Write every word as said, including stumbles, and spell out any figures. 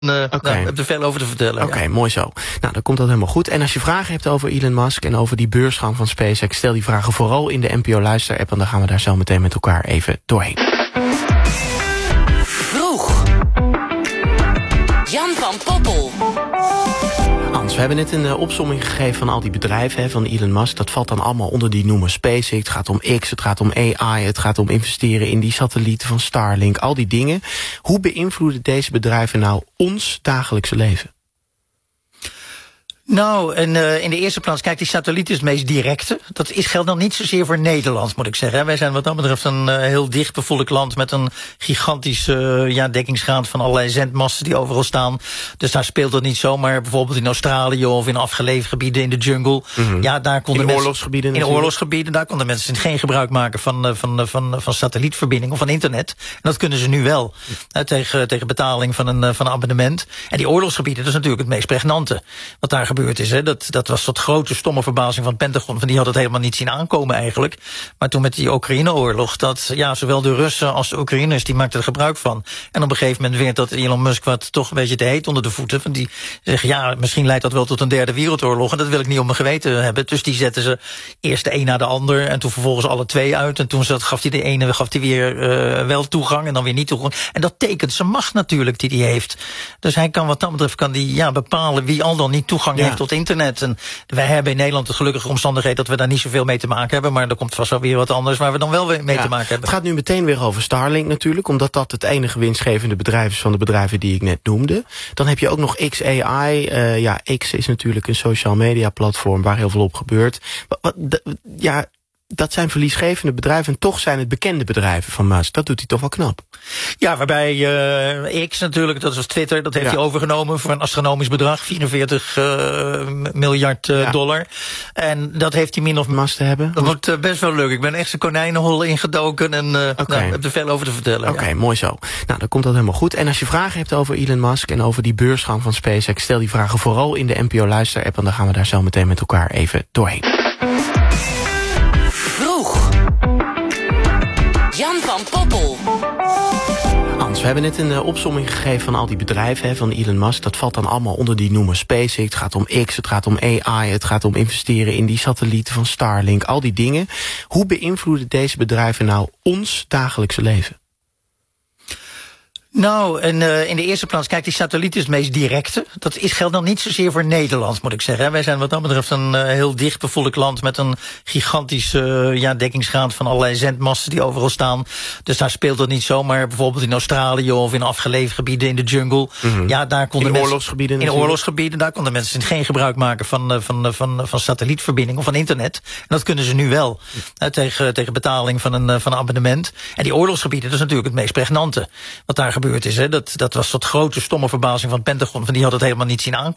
Uh, okay. Nou, ik heb er veel over te vertellen. Oké, okay, ja. Mooi zo. Nou, dan komt dat helemaal goed. En als je vragen hebt over Elon Musk en over die beursgang van SpaceX, stel die vragen vooral in de N P O Luister-app en dan gaan we daar zo meteen met elkaar even doorheen. Vroeg. Jan van Poppel. Hans, we hebben net een uh, opsomming gegeven van al die bedrijven hè, van Elon Musk. Dat valt dan allemaal onder die noemer SpaceX. Het gaat om X, het gaat om A I, het gaat om investeren in die satellieten van Starlink. Al die dingen. Hoe beïnvloeden deze bedrijven nou ons dagelijkse leven? Nou, en, uh, in de eerste plaats, kijk, die satelliet is het meest directe. Dat is, geldt dan niet zozeer voor Nederland, moet ik zeggen. Wij zijn wat dat betreft een uh, heel dichtbevolkt land met een gigantische uh, ja, dekkingsgraad van allerlei zendmasten die overal staan. Dus daar speelt dat niet zo. Maar bijvoorbeeld in Australië of in afgelegen gebieden in de jungle. Mm-hmm. Ja, daar konden in mensen, oorlogsgebieden In natuurlijk. oorlogsgebieden, daar konden mensen geen gebruik maken van, uh, van, uh, van, van satellietverbinding of van internet. En dat kunnen ze nu wel. Uh, tegen, tegen betaling van een, uh, van een abonnement. En die oorlogsgebieden, dat is natuurlijk het meest pregnante wat daar gebeurt. Is, hè. Dat, dat was tot grote stomme verbazing van het Pentagon. Van die had het helemaal niet zien aankomen eigenlijk. Maar toen met die Oekraïne-oorlog, dat ja, zowel de Russen als de Oekraïners die maakten er gebruik van. En op een gegeven moment werd dat Elon Musk wat toch een beetje te heet onder de voeten. Van die zeggen, ja, misschien leidt dat wel tot een derde wereldoorlog. En dat wil ik niet op mijn geweten hebben. Dus die zetten ze eerst de een na de ander. En toen vervolgens alle twee uit. En toen zat, gaf hij de ene gaf hij weer uh, wel toegang en dan weer niet toegang. En dat tekent zijn macht natuurlijk die hij heeft. Dus hij kan wat dat betreft kan die, ja, bepalen wie al dan niet toegang ja. heeft tot internet. En wij hebben in Nederland de gelukkige omstandigheid dat we daar niet zoveel mee te maken hebben. Maar er komt vast wel weer wat anders waar we dan wel mee ja. te maken hebben. Het gaat nu meteen weer over Starlink natuurlijk, omdat dat het enige winstgevende bedrijf is van de bedrijven die ik net noemde. Dan heb je ook nog X A I. Uh, ja, X is natuurlijk een social media platform waar heel veel op gebeurt. Wat, wat, ja, dat zijn verliesgevende bedrijven en toch zijn het bekende bedrijven van Musk. Dat doet hij toch wel knap. Ja, waarbij uh, X natuurlijk, dat was Twitter, dat heeft ja. hij overgenomen voor een astronomisch bedrag, vierenveertig uh, miljard uh, ja. dollar. En dat heeft hij min of meer te hebben. Dat wordt uh, best wel leuk. Ik ben echt zijn konijnenhol ingedoken en uh, okay. nou, ik heb er veel over te vertellen. Oké, okay, ja. mooi zo. Nou, dan komt dat helemaal goed. En als je vragen hebt over Elon Musk en over die beursgang van SpaceX, stel die vragen vooral in de N P O Luister-app en dan gaan we daar zo meteen met elkaar even doorheen. Jan van Poppel. Hans, we hebben net een uh, opsomming gegeven van al die bedrijven hè, van Elon Musk. Dat valt dan allemaal onder die noemer SpaceX. Het gaat om X, het gaat om A I, het gaat om investeren in die satellieten van Starlink. Al die dingen. Hoe beïnvloeden deze bedrijven nou ons dagelijkse leven? Nou, en uh, in de eerste plaats, kijk, die satelliet is het meest directe. Dat is, geldt dan niet zozeer voor Nederland, moet ik zeggen. Wij zijn wat dat betreft een uh, heel dichtbevolkt land met een gigantische uh, ja, dekkingsgraad van allerlei zendmasten die overal staan. Dus daar speelt dat niet zo. Maar bijvoorbeeld in Australië of in afgelegen gebieden in de jungle. Mm-hmm. Ja, daar konden in mensen, oorlogsgebieden. In natuurlijk. oorlogsgebieden, daar konden mensen geen gebruik maken van, uh, van, uh, van, uh, van satellietverbinding of van internet. En dat kunnen ze nu wel. Uh, tegen, tegen betaling van een, uh, van een abonnement. En die oorlogsgebieden, dat is natuurlijk het meest pregnante wat daar gebeurt is. Hè. Dat, dat was tot grote stomme verbazing van het Pentagon. Van die had het helemaal niet zien aankomen.